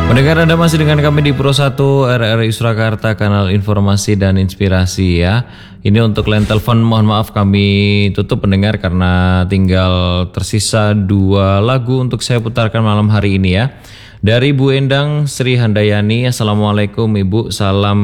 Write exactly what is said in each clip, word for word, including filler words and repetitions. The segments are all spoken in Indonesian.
Pendengar, Anda masih dengan kami di Pro satu R R I Surakarta, kanal informasi dan inspirasi ya. Ini untuk line telepon, mohon maaf kami tutup pendengar karena tinggal tersisa dua lagu untuk saya putarkan malam hari ini ya. Dari Bu Endang Sri Handayani, Assalamualaikum Ibu, salam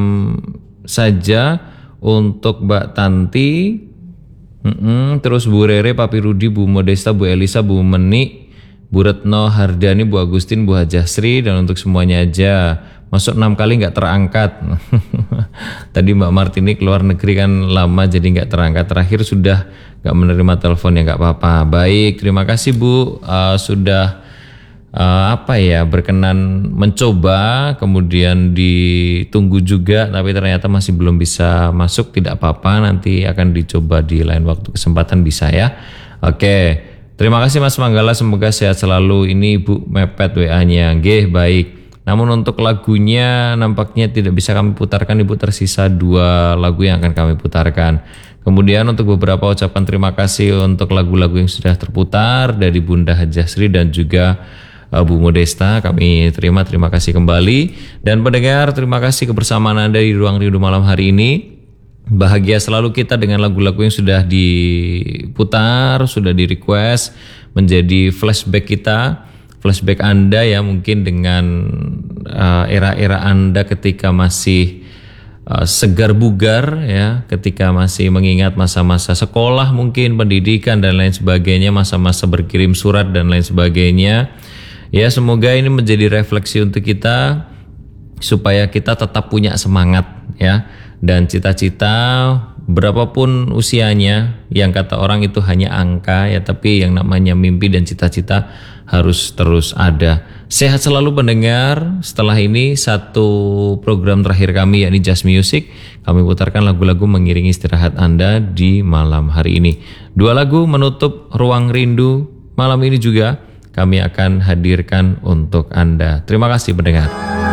saja untuk Mbak Tanti, mm-mm. terus Bu Rere, Papi Rudi, Bu Modesta, Bu Elisa, Bu Meni, Bu Retno Hardani, Bu Agustin, Bu Hajasri, dan untuk semuanya aja. Masuk enam kali nggak terangkat. Tadi Mbak Martini keluar negeri kan lama jadi nggak terangkat. Terakhir sudah nggak menerima telepon, ya nggak apa-apa. Baik, terima kasih Bu uh, sudah uh, apa ya berkenan mencoba, kemudian ditunggu juga, tapi ternyata masih belum bisa masuk. Tidak apa-apa, nanti akan dicoba di lain waktu kesempatan bisa ya. Oke. Terima kasih Mas Manggala, semoga sehat selalu. Ini Ibu mepet W A-nya. Nggih, baik. Namun untuk lagunya nampaknya tidak bisa kami putarkan, Ibu. Tersisa dua lagu yang akan kami putarkan. Kemudian untuk beberapa ucapan terima kasih untuk lagu-lagu yang sudah terputar dari Bunda Hajasri dan juga uh, Bu Modesta, kami terima, terima kasih kembali. Dan pendengar, terima kasih kebersamaan Anda di Ruang Rindu malam hari ini. Bahagia selalu kita dengan lagu-lagu yang sudah diputar, sudah di request, menjadi flashback kita, flashback Anda ya, mungkin dengan uh, era-era Anda ketika masih uh, segar bugar ya, ketika masih mengingat masa-masa sekolah mungkin, pendidikan dan lain sebagainya, masa-masa berkirim surat dan lain sebagainya. Ya, semoga ini menjadi refleksi untuk kita supaya kita tetap punya semangat ya. Dan cita-cita berapapun usianya, yang kata orang itu hanya angka ya, tapi yang namanya mimpi dan cita-cita harus terus ada. Sehat selalu pendengar. Setelah ini satu program terakhir kami yakni Just Music, kami putarkan lagu-lagu mengiringi istirahat Anda di malam hari ini. Dua lagu menutup Ruang Rindu malam ini juga kami akan hadirkan untuk Anda. Terima kasih pendengar.